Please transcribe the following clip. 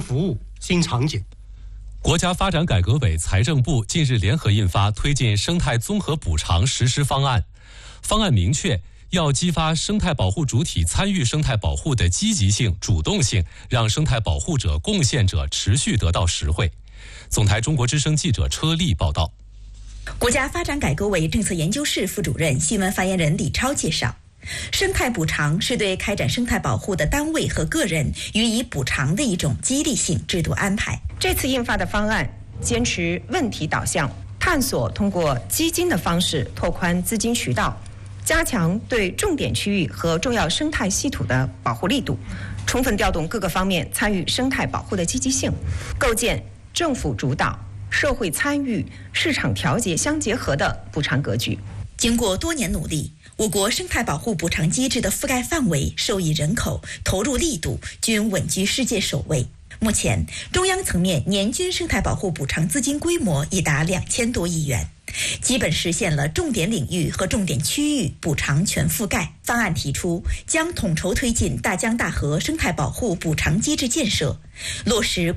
服务新场景。 国家发展改革委、财政部近日联合印发推进生态综合补偿实施方案。方案明确，要激发生态保护主体参与生态保护的积极性、主动性，让生态保护者、贡献者持续得到实惠。总台中国之声记者车丽报道。 国家发展改革委政策研究室副主任、新闻发言人李超介绍，生态补偿是对开展生态保护的单位和个人予以补偿的一种激励性制度安排。 这次印发的方案坚持问题导向，探索通过基金的方式拓宽资金渠道，加强对重点区域和重要生态系统的保护力度，充分调动各个方面参与生态保护的积极性，构建政府主导、社会参与、市场调节相结合的补偿格局。 经过多年努力，我国生态保护补偿机制的覆盖范围、受益人口、投入力度均稳居世界首位。目前，中央层面年均生态保护补偿资金规模已达2000多亿元，基本实现了重点领域和重点区域补偿全覆盖。方案提出，将统筹推进大江大河生态保护补偿机制建设，落实